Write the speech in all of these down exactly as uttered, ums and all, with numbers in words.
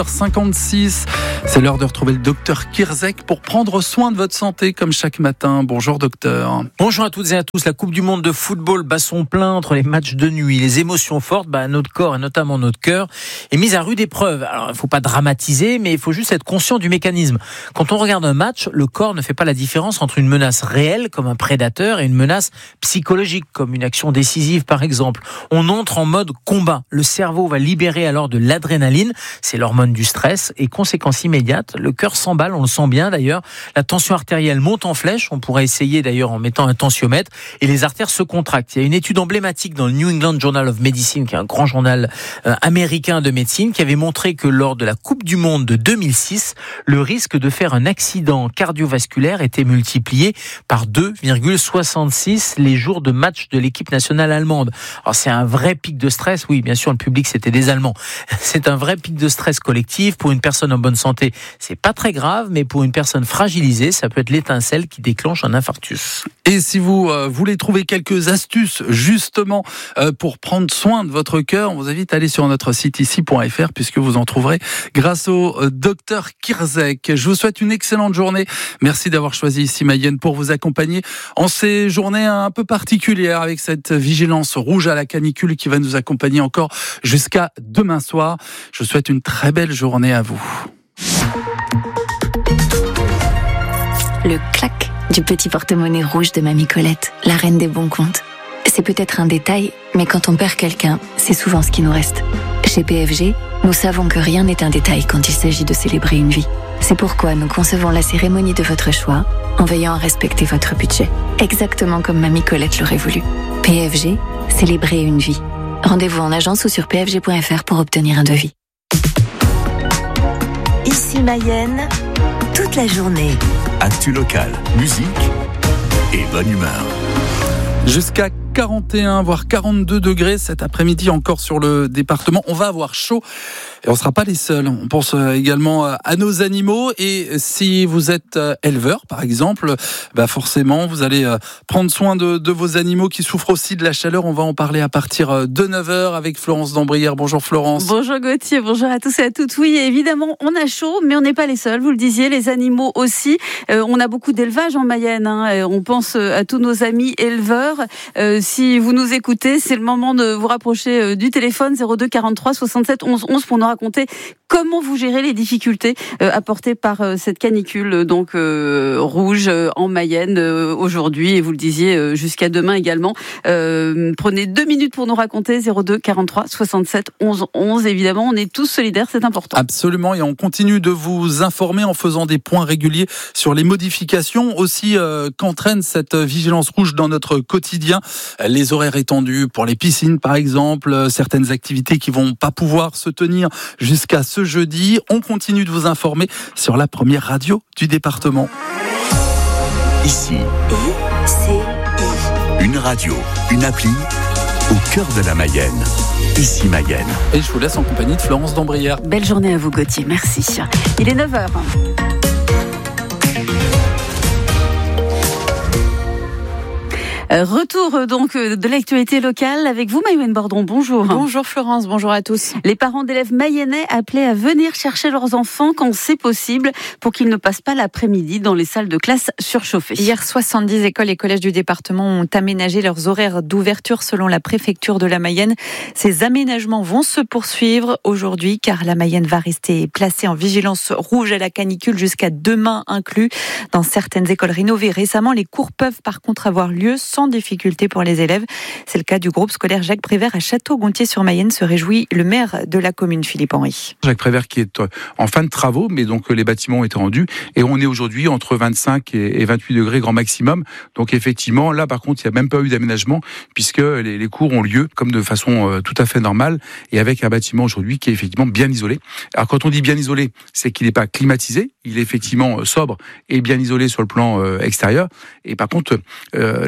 cinquante-six, c'est l'heure de retrouver le docteur Kirzek pour prendre soin de votre santé comme chaque matin. Bonjour docteur. Bonjour à toutes et à tous. La Coupe du Monde de football bat son plein entre les matchs de nuit. Les émotions fortes, bah, notre corps et notamment notre cœur est mise à rude épreuve. Alors il ne faut pas dramatiser, mais il faut juste être conscient du mécanisme. Quand on regarde un match, le corps ne fait pas la différence entre une menace réelle comme un prédateur et une menace psychologique comme une action décisive par exemple. On entre en mode combat. Le cerveau va libérer alors de l'adrénaline, c'est l'hormone du stress, et conséquence immédiate, le cœur s'emballe, on le sent bien d'ailleurs, la tension artérielle monte en flèche, on pourrait essayer d'ailleurs en mettant un tensiomètre, et les artères se contractent. Il y a une étude emblématique dans le New England Journal of Medicine, qui est un grand journal euh, américain de médecine, qui avait montré que lors de la Coupe du Monde de deux mille six, le risque de faire un accident cardiovasculaire était multiplié par deux virgule soixante-six les jours de match de l'équipe nationale allemande. Alors c'est un vrai pic de stress, oui bien sûr le public c'était des Allemands, c'est un vrai pic de stress collectif. Pour une personne en bonne santé, c'est pas très grave, mais pour une personne fragilisée, ça peut être l'étincelle qui déclenche un infarctus. Et si vous euh, voulez trouver quelques astuces justement euh, pour prendre soin de votre cœur, on vous invite à aller sur notre site ici point f r puisque vous en trouverez grâce au euh, docteur Kirzek. Je vous souhaite une excellente journée. Merci d'avoir choisi ici Mayenne pour vous accompagner en ces journées un peu particulières avec cette vigilance rouge à la canicule qui va nous accompagner encore jusqu'à demain soir. Je vous souhaite une très belle journée à vous. Le clac du petit porte-monnaie rouge de Mamie Colette, la reine des bons comptes. C'est peut-être un détail, mais quand on perd quelqu'un, c'est souvent ce qui nous reste. Chez P F G, nous savons que rien n'est un détail quand il s'agit de célébrer une vie. C'est pourquoi nous concevons la cérémonie de votre choix en veillant à respecter votre budget. Exactement comme Mamie Colette l'aurait voulu. P F G, célébrer une vie. Rendez-vous en agence ou sur p f g point f r pour obtenir un devis. Ici Mayenne, toute la journée. Actu locale, musique et bonne humeur. Jusqu'à quarante et un voire quarante-deux degrés cet après-midi encore sur le département. On va avoir chaud et on ne sera pas les seuls. On pense également à nos animaux et si vous êtes éleveur par exemple, bah forcément vous allez prendre soin de, de vos animaux qui souffrent aussi de la chaleur. On va en parler à partir de neuf heures avec Florence d'Ambrières. Bonjour Florence. Bonjour Gauthier, bonjour à tous et à toutes. Oui évidemment on a chaud mais on n'est pas les seuls, vous le disiez, les animaux aussi. Euh, on a beaucoup d'élevage en Mayenne, hein. On pense à tous nos amis éleveurs. Euh, Si vous nous écoutez, c'est le moment de vous rapprocher du téléphone zéro deux quarante-trois soixante-sept onze onze pour nous raconter comment vous gérez les difficultés apportées par cette canicule donc euh, rouge en Mayenne euh, aujourd'hui et vous le disiez jusqu'à demain également. Euh, prenez deux minutes pour nous raconter zéro deux quarante-trois soixante-sept onze onze. Évidemment, on est tous solidaires, c'est important. Absolument, et on continue de vous informer en faisant des points réguliers sur les modifications aussi euh, qu'entraîne cette vigilance rouge dans notre quotidien. Les horaires étendus pour les piscines par exemple, certaines activités qui vont pas pouvoir se tenir jusqu'à ce jeudi. On continue de vous informer sur la première radio du département. Ici, I C I. une radio, une appli au cœur de la Mayenne. Ici Mayenne. Et je vous laisse en compagnie de Florence d'Ambrières. Belle journée à vous Gauthier, merci. Il est neuf heures. Retour donc de l'actualité locale avec vous Maïwen Bordon, bonjour. Bonjour Florence, bonjour à tous. Les parents d'élèves mayennais appelés à venir chercher leurs enfants quand c'est possible pour qu'ils ne passent pas l'après-midi dans les salles de classe surchauffées. Hier, soixante-dix écoles et collèges du département ont aménagé leurs horaires d'ouverture selon la préfecture de la Mayenne. Ces aménagements vont se poursuivre aujourd'hui car la Mayenne va rester placée en vigilance rouge à la canicule jusqu'à demain inclus. Dans certaines écoles rénovées récemment, les cours peuvent par contre avoir lieu sans difficulté pour les élèves. C'est le cas du groupe scolaire Jacques Prévert à Château-Gontier-sur-Mayenne, se réjouit le maire de la commune, Philippe Henry. Jacques Prévert qui est en fin de travaux, mais donc les bâtiments ont été rendus et on est aujourd'hui entre vingt-cinq et vingt-huit degrés grand maximum. Donc effectivement, là par contre, il n'y a même pas eu d'aménagement puisque les, les cours ont lieu comme de façon euh, tout à fait normale et avec un bâtiment aujourd'hui qui est effectivement bien isolé. Alors quand on dit bien isolé, c'est qu'il n'est pas climatisé, il est effectivement sobre et bien isolé sur le plan euh, extérieur. Et par contre, euh, là aussi,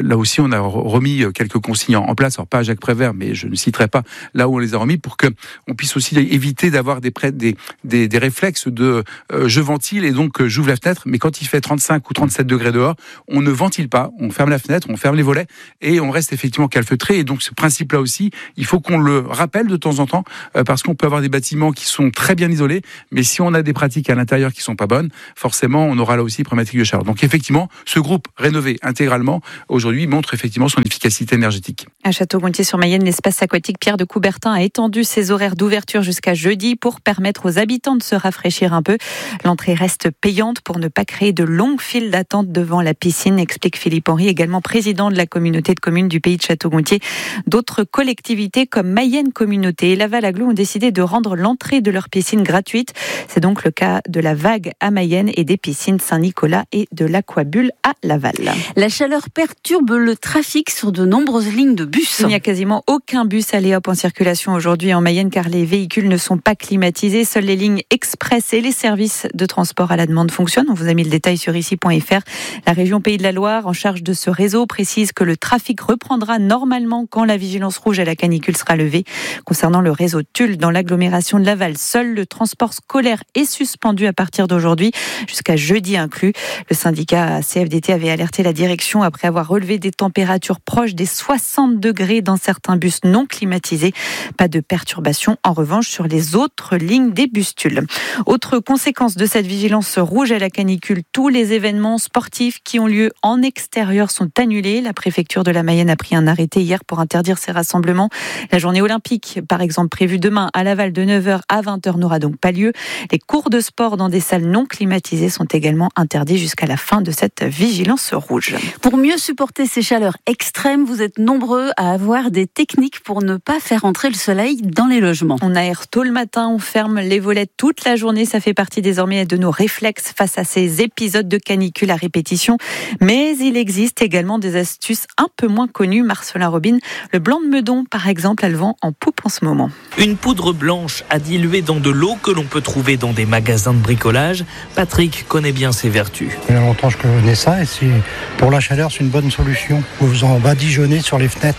on a remis quelques consignes en place, alors pas à Jacques Prévert, mais je ne citerai pas là où on les a remis, pour que on puisse aussi éviter d'avoir des, des, des, des réflexes de euh, je ventile et donc euh, j'ouvre la fenêtre, mais quand il fait trente-cinq ou trente-sept degrés dehors, on ne ventile pas, on ferme la fenêtre, on ferme les volets et on reste effectivement calfeutré. Et donc ce principe-là aussi, il faut qu'on le rappelle de temps en temps, euh, parce qu'on peut avoir des bâtiments qui sont très bien isolés, mais si on a des pratiques à l'intérieur qui sont pas bonnes, forcément on aura là aussi problématique de chaleur. Donc effectivement, ce groupe rénové intégralement aujourd'hui montre effectivement son efficacité énergétique. À Château-Gontier-sur-Mayenne, l'espace aquatique Pierre de Coubertin a étendu ses horaires d'ouverture jusqu'à jeudi pour permettre aux habitants de se rafraîchir un peu. L'entrée reste payante pour ne pas créer de longues files d'attente devant la piscine, explique Philippe Henry, également président de la communauté de communes du pays de Château-Gontier. D'autres collectivités comme Mayenne Communauté et Laval Agglo ont décidé de rendre l'entrée de leur piscine gratuite. C'est donc le cas de la Vague à Mayenne et des piscines Saint-Nicolas et de l'Aquabulle à Laval. La chaleur perturbe le trafic sur de nombreuses lignes de bus. Il n'y a quasiment aucun bus allé hop en circulation aujourd'hui en Mayenne car les véhicules ne sont pas climatisés. Seules les lignes express et les services de transport à la demande fonctionnent. On vous a mis le détail sur ici point f r. La région Pays de la Loire, en charge de ce réseau, précise que le trafic reprendra normalement quand la vigilance rouge à la canicule sera levée. Concernant le réseau Tulle, dans l'agglomération de Laval, seul le transport scolaire est suspendu à partir d'aujourd'hui, jusqu'à jeudi inclus. Le syndicat C F D T avait alerté la direction après avoir relevé des températures proches des soixante degrés dans certains bus non climatisés. Pas de perturbation en revanche sur les autres lignes des bus Tulle. Autre conséquence de cette vigilance rouge à la canicule, tous les événements sportifs qui ont lieu en extérieur sont annulés. La préfecture de la Mayenne a pris un arrêté hier pour interdire ces rassemblements. La journée olympique, par exemple, prévue demain à Laval de neuf heures à vingt heures, n'aura donc pas lieu. Les cours de sport dans des salles non climatisées sont également interdits jusqu'à la fin de cette vigilance rouge. Pour mieux supporter ces chaleurs extrêmes, vous êtes nombreux à avoir des techniques pour ne pas faire entrer le soleil dans les logements. On aère tôt le matin, on ferme les volets toute la journée. Ça fait partie désormais de nos réflexes face à ces épisodes de canicule à répétition. Mais il existe également des astuces un peu moins connues. Marcelin Robin, le blanc de Meudon, par exemple, a le vent en poupe en ce moment. Une poudre blanche à diluer dans de l'eau que l'on peut trouver dans des magasins de bricolage. Patrick connaît bien ses vertus. Il y a longtemps que je connais ça et c'est, pour la chaleur, c'est une bonne solution. Vous en badigeonnez sur les fenêtres.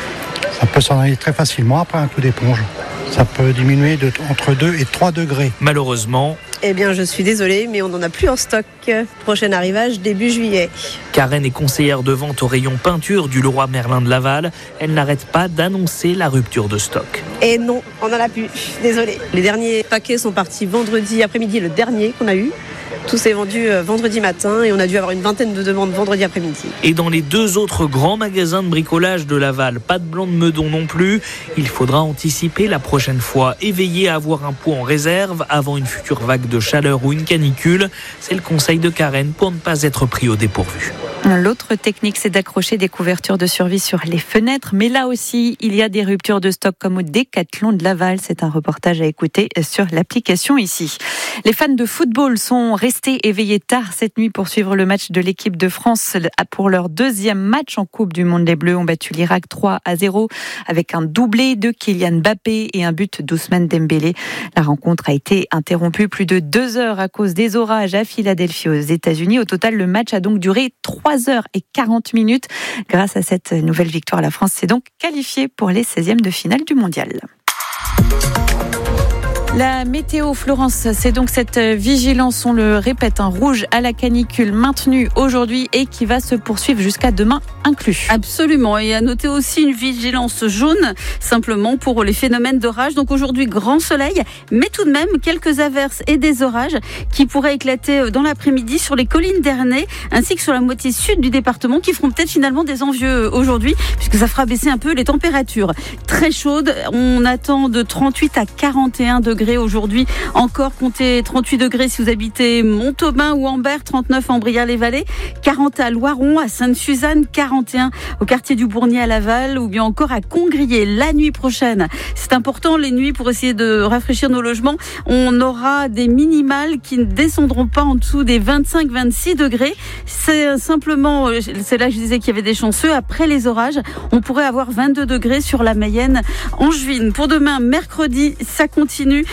Ça peut s'en aller très facilement après un coup d'éponge. Ça peut diminuer de, entre deux et trois degrés. Malheureusement, eh bien, je suis désolée, mais on n'en a plus en stock. Prochain arrivage, début juillet. Karen est conseillère de vente au rayon peinture du Leroy Merlin de Laval. Elle n'arrête pas d'annoncer la rupture de stock. Et non, on n'en a plus. Désolée. Les derniers paquets sont partis vendredi après-midi, le dernier qu'on a eu. Tout s'est vendu vendredi matin et on a dû avoir une vingtaine de demandes vendredi après-midi. Et dans les deux autres grands magasins de bricolage de Laval, pas de blanc de Meudon non plus. Il faudra anticiper la prochaine fois et veiller à avoir un pot en réserve avant une future vague de chaleur ou une canicule. C'est le conseil de Karen pour ne pas être pris au dépourvu. L'autre technique, c'est d'accrocher des couvertures de survie sur les fenêtres. Mais là aussi, il y a des ruptures de stock comme au Décathlon de Laval. C'est un reportage à écouter sur l'application ici. Les fans de football sont restés éveillés tard cette nuit pour suivre le match de l'équipe de France pour leur deuxième match en Coupe du Monde. Les Bleus ont battu l'Irak trois à zéro avec un doublé de Kylian Mbappé et un but d'Ousmane Dembélé. La rencontre a été interrompue plus de deux heures à cause des orages à Philadelphie aux États-Unis. Au total, le match a donc duré trois heures et quarante minutes. Grâce à cette nouvelle victoire, la France s'est donc qualifiée pour les seizièmes de finale du mondial. La météo, Florence, c'est donc cette vigilance, on le répète, un rouge à la canicule maintenue aujourd'hui et qui va se poursuivre jusqu'à demain inclus. Absolument, et à noter aussi une vigilance jaune, simplement pour les phénomènes d'orage. Donc aujourd'hui, grand soleil, mais tout de même quelques averses et des orages qui pourraient éclater dans l'après-midi sur les collines d'Ernée, ainsi que sur la moitié sud du département, qui feront peut-être finalement des envieux aujourd'hui, puisque ça fera baisser un peu les températures. Très chaudes, on attend de trente-huit à quarante et un degrés aujourd'hui. Encore comptez trente-huit degrés si vous habitez Montaubain ou Ambert, trente-neuf en Briare-les-Vallées, quarante à Loiron, à Sainte-Suzanne, quarante et un au quartier du Bourgneuf à Laval ou bien encore à Congrier la nuit prochaine. C'est important les nuits pour essayer de rafraîchir nos logements. On aura des minimales qui ne descendront pas en dessous des vingt-cinq à vingt-six degrés. C'est simplement, c'est là que je disais qu'il y avait des chanceux. Après les orages, on pourrait avoir vingt-deux degrés sur la Mayenne Angevine. Pour demain, mercredi, ça continue.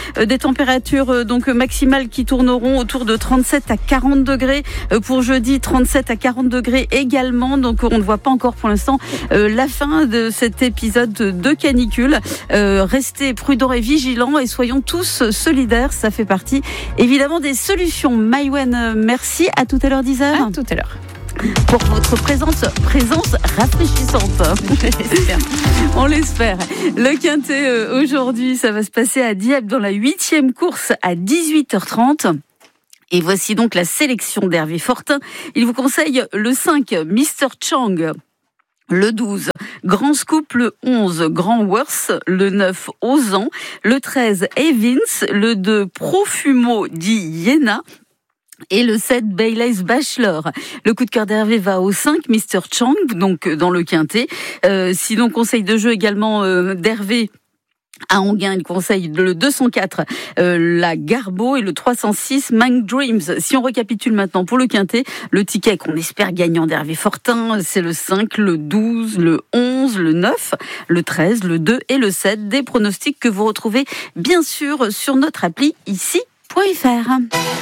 Des températures donc maximales qui tourneront autour de trente-sept à quarante degrés pour jeudi, trente-sept à quarante degrés également. Donc on ne voit pas encore pour l'instant la fin de cet épisode de canicule. Restez prudents et vigilants et soyons tous solidaires. Ça fait partie évidemment des solutions. Maïwenn, merci. À tout à l'heure, dix heures. À tout à l'heure. Pour votre présence, présence rafraîchissante. On l'espère. Le Quintet aujourd'hui, ça va se passer à Dieppe dans la huitième course à dix-huit heures trente. Et voici donc la sélection d'Hervé Fortin. Il vous conseille le cinq, mister Chang. Le douze, Grand Scoop, le onze, Grand Worth, le neuf, Ozan, le treize, Evans, le deux, Profumo di Iena, et le sept, Bailey's Bachelor. Le coup de cœur d'Hervé va au cinq, mister Chang, donc dans le Quintet. Euh, sinon, conseil de jeu également euh, d'Hervé à Anguin, il conseille le deux cent quatre, euh, la Garbo, et le trois cent six, Mind Dreams. Si on récapitule maintenant pour le Quintet, le ticket qu'on espère gagnant d'Hervé Fortin, c'est le cinq, le douze, le onze, le neuf, le treize, le deux et le sept. Des pronostics que vous retrouvez bien sûr sur notre appli ici point f r.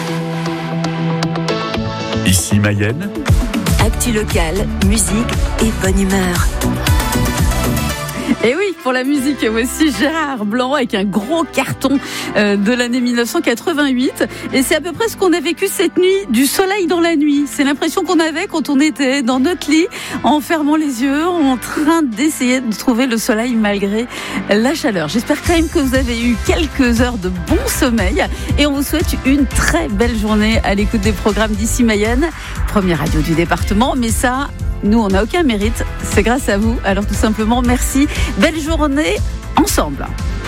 Ici Mayenne. Actu locale, musique et bonne humeur. Et oui, pour la musique, voici Gérard Blanc avec un gros carton de l'année mille neuf cent quatre-vingt-huit. Et c'est à peu près ce qu'on a vécu cette nuit, du soleil dans la nuit. C'est l'impression qu'on avait quand on était dans notre lit, en fermant les yeux, en train d'essayer de trouver le soleil malgré la chaleur. J'espère quand même que vous avez eu quelques heures de bon sommeil. Et on vous souhaite une très belle journée à l'écoute des programmes d'Ici Mayenne, première radio du département. Mais ça, nous, on n'a aucun mérite. C'est grâce à vous. Alors tout simplement, merci. Belle journée ensemble.